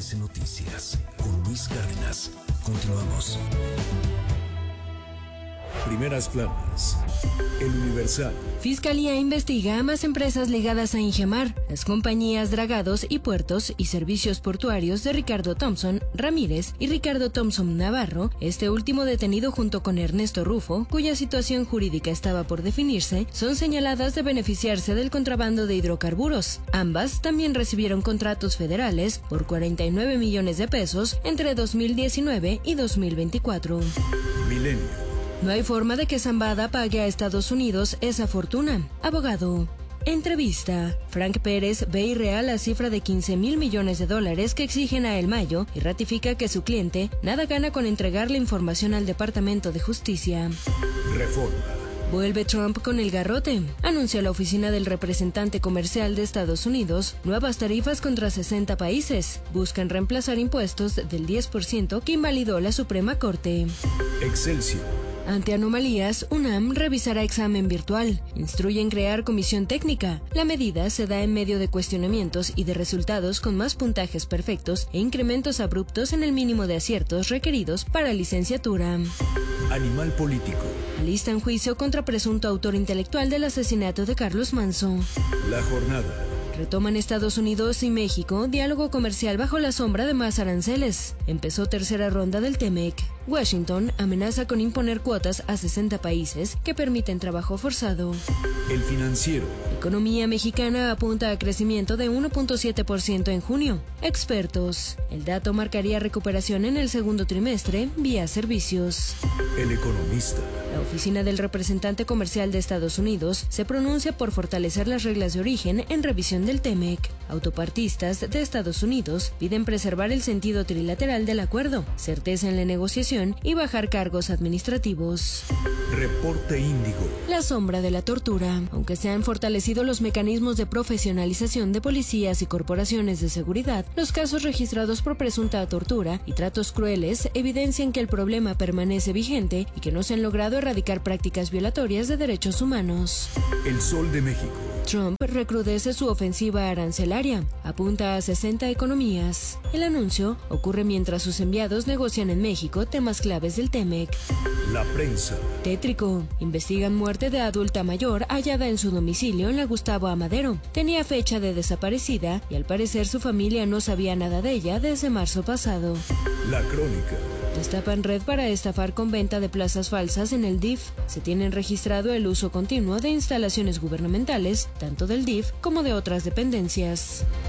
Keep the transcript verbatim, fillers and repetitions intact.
M B S Noticias con Luis Cárdenas. Continuamos. Primeras planas. El Universal. Fiscalía investiga a más empresas ligadas a Ingemar, las compañías Dragados y Puertos y Servicios Portuarios de Ricardo Thompson Ramírez y Ricardo Thompson Navarro, este último detenido junto con Ernesto Rufo, cuya situación jurídica estaba por definirse, son señaladas de beneficiarse del contrabando de hidrocarburos. Ambas también recibieron contratos federales por cuarenta y nueve millones de pesos entre dos mil diecinueve y dos mil veinticuatro. Milenio. No hay forma de que Zambada pague a Estados Unidos esa fortuna. Abogado. Entrevista. Frank Pérez ve irreal la cifra de quince mil millones de dólares que exigen a El Mayo y ratifica que su cliente nada gana con entregar la información al Departamento de Justicia. Reforma. Vuelve Trump con el garrote. Anuncia la oficina del representante comercial de Estados Unidos nuevas tarifas contra sesenta países. Buscan reemplazar impuestos del diez por ciento que invalidó la Suprema Corte. Excelsior. Ante anomalías, UNAM revisará examen virtual. Instruyen crear comisión técnica. La medida se da en medio de cuestionamientos y de resultados con más puntajes perfectos e incrementos abruptos en el mínimo de aciertos requeridos para licenciatura. Animal político. Alistan juicio contra presunto autor intelectual del asesinato de Carlos Manzo. La jornada. Retoman Estados Unidos y México diálogo comercial bajo la sombra de más aranceles. Empezó tercera ronda del T M E C. Washington amenaza con imponer cuotas a sesenta países que permiten trabajo forzado. El Financiero. Economía mexicana apunta a crecimiento de uno punto siete por ciento en junio. Expertos. El dato marcaría recuperación en el segundo trimestre vía servicios. El Economista. La oficina del representante comercial de Estados Unidos se pronuncia por fortalecer las reglas de origen en revisión del T M E C. Autopartistas de Estados Unidos piden preservar el sentido trilateral del acuerdo, certeza en la negociación y bajar cargos administrativos. Reporte Índigo. La sombra de la tortura. Aunque se han fortalecido los mecanismos de profesionalización de policías y corporaciones de seguridad, los casos registrados por presunta tortura y tratos crueles evidencian que el problema permanece vigente y que no se han logrado erradicar prácticas violatorias de derechos humanos. El Sol de México. Trump recrudece su ofensiva arancelaria, apunta a sesenta economías. El anuncio ocurre mientras sus enviados negocian en México temas claves del T M E C. La prensa. Tétrico. Investigan muerte de adulta mayor hallada en su domicilio en la Gustavo Amadero. Tenía fecha de desaparecida y al parecer su familia no sabía nada de ella desde marzo pasado. La Crónica. Destapan red para estafar con venta de plazas falsas en el D I F. Se tienen registrado el uso continuo de instalaciones gubernamentales, tanto del D I F como de otras dependencias.